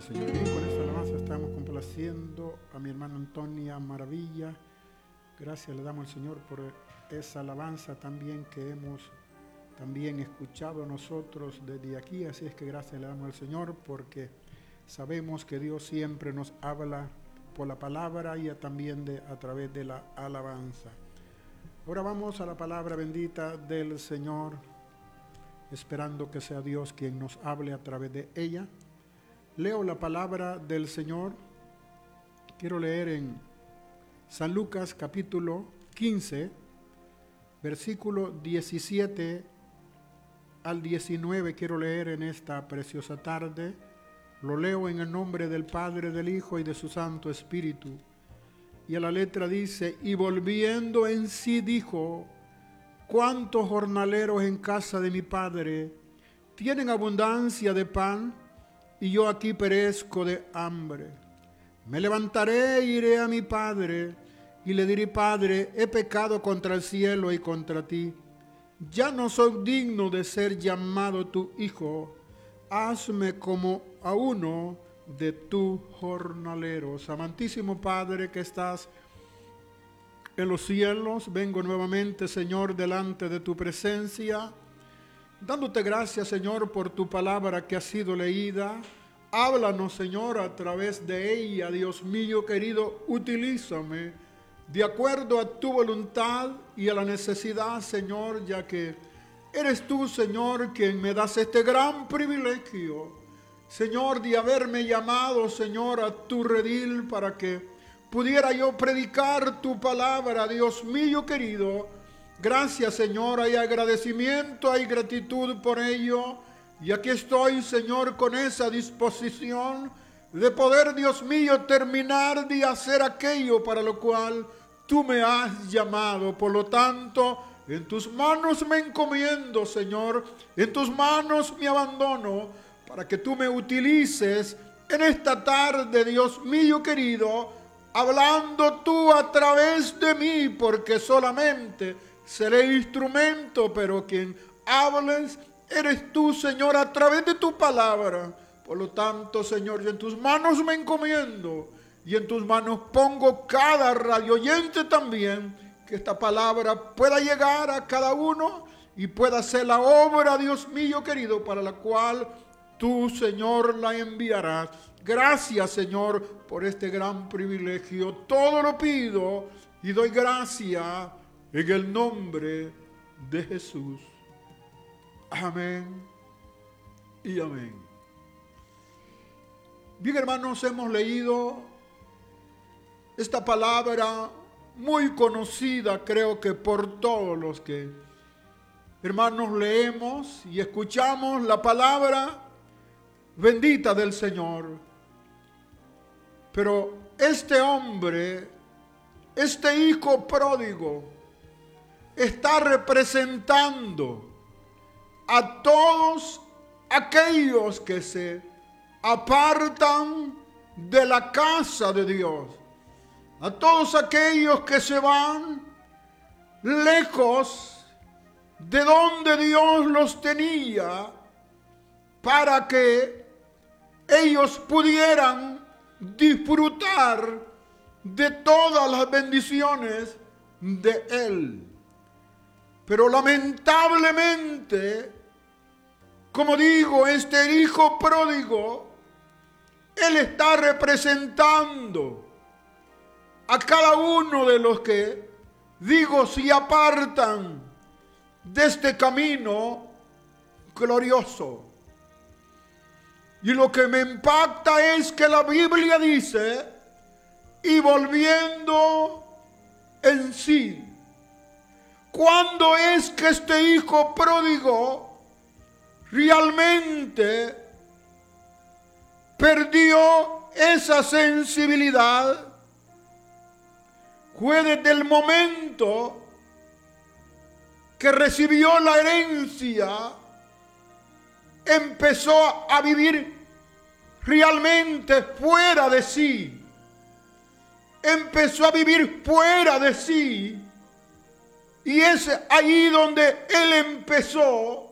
Señor. Bien, con esta alabanza estamos complaciendo a mi hermana Antonia Maravilla. Gracias le damos al Señor por esa alabanza también que hemos también escuchado nosotros desde aquí. Así es que gracias le damos al Señor porque sabemos que Dios siempre nos habla por la palabra y también a través de la alabanza. Ahora vamos a la palabra bendita del Señor, esperando que sea Dios quien nos hable a través de ella. Leo la palabra del Señor. Quiero leer en San Lucas capítulo 15, versículo 17 al 19. Quiero leer en esta preciosa tarde. Lo leo en el nombre del Padre, del Hijo y de su Santo Espíritu. Y a la letra dice: y volviendo en sí dijo: ¿cuántos jornaleros en casa de mi Padre tienen abundancia de pan? Y yo aquí perezco de hambre. Me levantaré e iré a mi padre, y le diré: Padre, he pecado contra el cielo y contra ti. Ya no soy digno de ser llamado tu hijo. Hazme como a uno de tus jornaleros. Amantísimo Padre que estás en los cielos, vengo nuevamente, Señor, delante de tu presencia, dándote gracias, Señor, por tu palabra que ha sido leída. Háblanos, Señor, a través de ella. Dios mío querido, utilízame de acuerdo a tu voluntad y a la necesidad, Señor, ya que eres tú, Señor, quien me das este gran privilegio, Señor, de haberme llamado, Señor, a tu redil para que pudiera yo predicar tu palabra. Dios mío querido, gracias, Señor, hay agradecimiento, hay gratitud por ello. Y aquí estoy, Señor, con esa disposición de poder, Dios mío, terminar de hacer aquello para lo cual tú me has llamado. Por lo tanto, en tus manos me encomiendo, Señor, en tus manos me abandono para que tú me utilices en esta tarde, Dios mío querido, hablando tú a través de mí, porque solamente seré instrumento, pero quien hables eres tú, Señor, a través de tu palabra. Por lo tanto, Señor, yo en tus manos me encomiendo y en tus manos pongo cada radio oyente también, que esta palabra pueda llegar a cada uno y pueda ser la obra, Dios mío querido, para la cual tú, Señor, la enviarás. Gracias, Señor, por este gran privilegio. Todo lo pido y doy gracias en el nombre de Jesús. Amén y amén. Bien, hermanos, hemos leído esta palabra muy conocida, creo que por todos los que, hermanos, leemos y escuchamos la palabra bendita del Señor. Pero este hombre, este hijo pródigo, está representando a todos aquellos que se apartan de la casa de Dios, a todos aquellos que se van lejos de donde Dios los tenía para que ellos pudieran disfrutar de todas las bendiciones de Él. Pero lamentablemente, como digo, este hijo pródigo, él está representando a cada uno de los que, digo, se apartan de este camino glorioso. Y lo que me impacta es que la Biblia dice: y volviendo en sí. ¿Cuándo es que este hijo pródigo realmente perdió esa sensibilidad? Fue desde el momento que recibió la herencia, empezó a vivir realmente fuera de sí. Empezó a vivir fuera de sí. Y es ahí donde él empezó